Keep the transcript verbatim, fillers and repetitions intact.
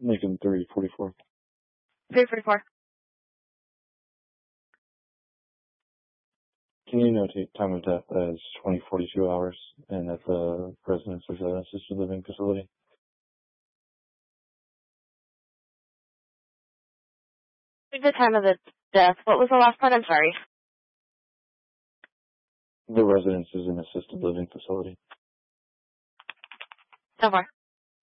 Lincoln three forty-four. three forty-four. Can you notate time of death as twenty forty-two hours and that the residence is an assisted living facility? The time of the death. What was the last part? I'm sorry. The residence is an assisted living facility. So far.